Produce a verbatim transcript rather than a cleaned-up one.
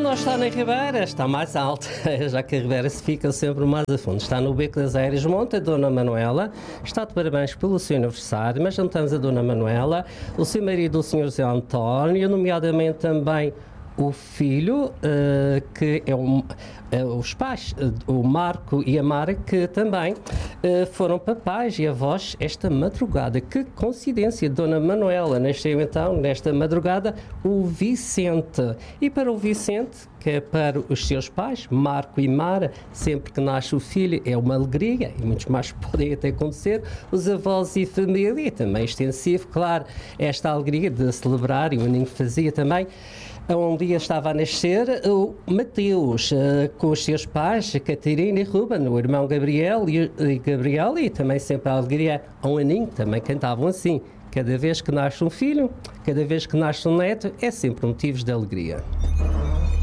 não está na Ribeira, está mais alto, já que a Ribeira se fica sempre mais a fundo. Está no Beco das Eiras, monta a Dona Manuela, está de parabéns pelo seu aniversário, mas juntamos a Dona Manuela, o seu marido, o senhor José António, nomeadamente também o filho, uh, que é um, uh, os pais, uh, o Marco e a Mara, que também uh, foram papais e avós esta madrugada. Que coincidência, Dona Manuela nasceu então, nesta madrugada, o Vicente. E para o Vicente, que é para os seus pais, Marco e Mara, sempre que nasce o filho é uma alegria, e muitos mais podem até acontecer, os avós e família, e também extensivo, claro, esta alegria de celebrar, e o Aninho fazia também. Um dia estava a nascer o Mateus, uh, com os seus pais, a Catarina e Ruben, o irmão Gabriel e, e Gabriel, e também sempre a alegria a um aninho, também cantavam assim. Cada vez que nasce um filho, cada vez que nasce um neto, é sempre motivos de alegria.